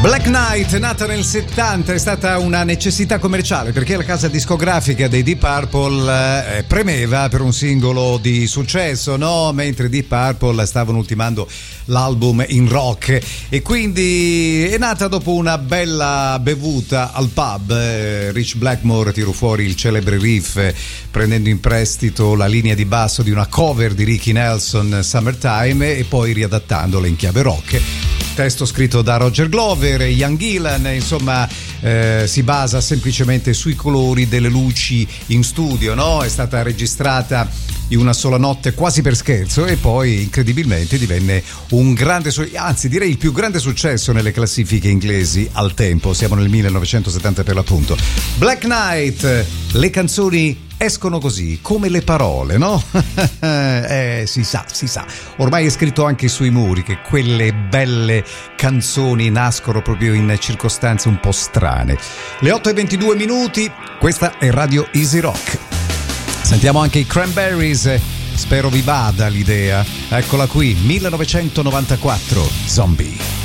Black Knight, nata nel 70, è stata una necessità commerciale perché la casa discografica dei Deep Purple premeva per un singolo di successo, no? Mentre Deep Purple stavano ultimando l'album in rock, e quindi è nata dopo una bella bevuta al pub. Rich Blackmore tirò fuori il celebre riff prendendo in prestito la linea di basso di una cover di Ricky Nelson, Summertime, e poi riadattandola in chiave rock. Testo scritto da Roger Glover e Ian Gillan, insomma si basa semplicemente sui colori delle luci in studio, no? È stata registrata in una sola notte quasi per scherzo e poi incredibilmente divenne un grande, anzi direi il più grande successo nelle classifiche inglesi al tempo. Siamo nel 1970 per l'appunto. Black Knight, le canzoni escono così, come le parole, no? Si sa. Ormai è scritto anche sui muri che quelle belle canzoni nascono proprio in circostanze un po' strane. Le 8:22, questa è Radio Easy Rock. Sentiamo anche i Cranberries, spero vi vada l'idea. Eccola qui, 1994, Zombie.